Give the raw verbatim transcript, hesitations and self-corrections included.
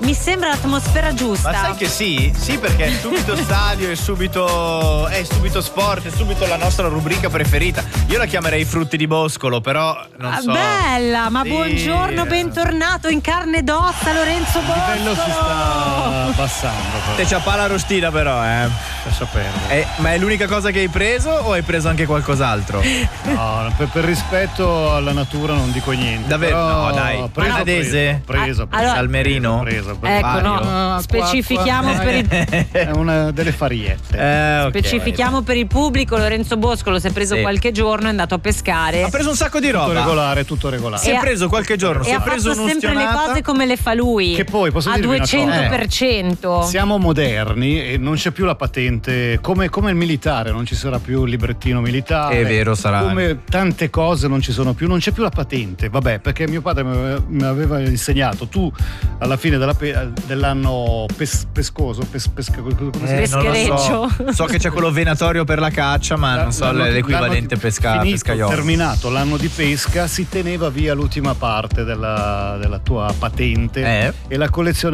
mi sembra l'atmosfera giusta. Ma sai che sì? Sì, perché è subito stadio, è subito è subito sport, è subito la nostra rubrica preferita. Io la chiamerei frutti di boscolo, però non Ah, so. bella, ma Sì. buongiorno, bentornato in carne ed ossa Lorenzo Boscolo. Il livello si sta abbassando. Te c'ha pa la rostina però, eh. Lascia perdere. Eh, ma è l'unica cosa che hai preso o hai preso anche qualcos'altro? No, per, per rispetto alla natura non dico niente. Davvero? Però No, dai. ho preso, Canadese? preso, preso, Ah, allora- Salmerino? preso, preso. Ecco, Vario. no, Ah, specifichiamo qua, qua. per il È una delle fariette. Eh, ok. Specifichiamo per il pubblico, Lorenzo Boscolo si è preso Sì. qualche giorno, è andato a pescare. Ha preso un sacco di Tutto roba. regolare, tutto regolare. Si è E ha- preso qualche giorno, E si è ha preso fatto sempre le un'ustionata. cose come le fa lui. Che poi, posso a dirvi una cosa? duecento per cento. Siamo moderni e non c'è più la patente come, come il militare, non ci sarà più il librettino militare. È vero, sarà. Come tante cose non ci sono più, non c'è più la patente. Vabbè, perché mio padre mi aveva, mi aveva insegnato, tu alla fine della pe- dell'anno pes- pescoso, pes- pesca- come si Eh, dice? non lo so. Peschereccio. So che c'è quello venatorio per la caccia, ma non so L'anno di- l'equivalente l'anno di- pesca, finito, pescaiolo. terminato l'anno di pesca si teneva via l'ultima parte della, della tua patente Eh? e la collezione